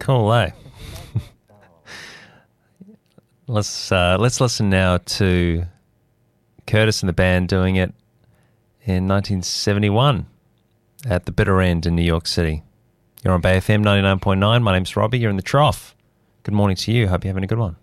Cool, eh? Let's listen now to Curtis and the band doing it in 1971 at the Bitter End in New York City. You're on Bay FM 99.9. My name's Robbie. You're in the Trough. Good morning to you. Hope you're having a good one.